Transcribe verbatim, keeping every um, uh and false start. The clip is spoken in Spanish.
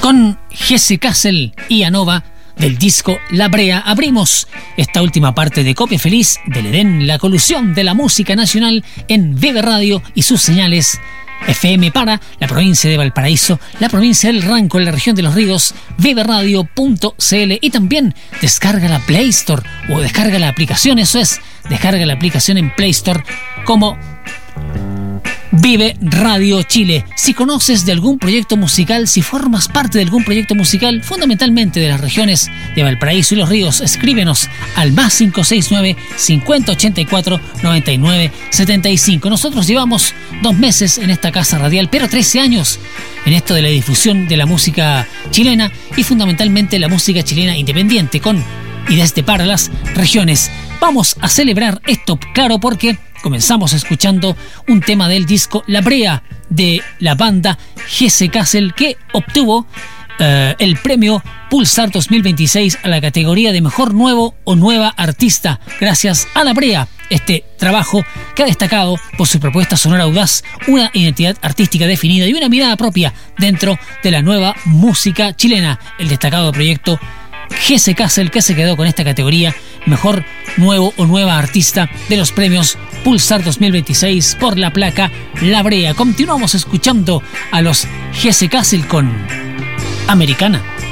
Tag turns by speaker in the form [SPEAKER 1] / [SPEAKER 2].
[SPEAKER 1] Con Jesse Castle y Anova del disco La Brea abrimos esta última parte de Copia Feliz del Edén, la colusión de la música nacional en Vive Radio y sus señales F M para la provincia de Valparaíso, la provincia del Ranco, en la región de Los Ríos, vive radio punto c l, y también descarga la Play Store o descarga la aplicación, eso es, descarga la aplicación en Play Store como Vive Radio Chile. Si conoces de algún proyecto musical, si formas parte de algún proyecto musical, fundamentalmente de las regiones de Valparaíso y Los Ríos, escríbenos al más cinco seis nueve, cincuenta ochenta y cuatro, noventa y nueve setenta y cinco. Nosotros llevamos dos meses en esta casa radial, pero trece años en esto de la difusión de la música chilena y fundamentalmente la música chilena independiente con y desde para las regiones. Vamos a celebrar esto, claro, porque comenzamos escuchando un tema del disco La Brea de la banda Jesse Castle, que obtuvo uh, el premio Pulsar dos mil veintiséis a la categoría de Mejor Nuevo o Nueva Artista, gracias a La Brea. Este trabajo que ha destacado por su propuesta sonora audaz, una identidad artística definida y una mirada propia dentro de la nueva música chilena. El destacado proyecto Jesse Castle, que se quedó con esta categoría Mejor Nuevo o Nueva Artista de los premios Pulsar dos mil veintiséis por la placa La Brea. Continuamos escuchando a los Jesse Castle con Americana.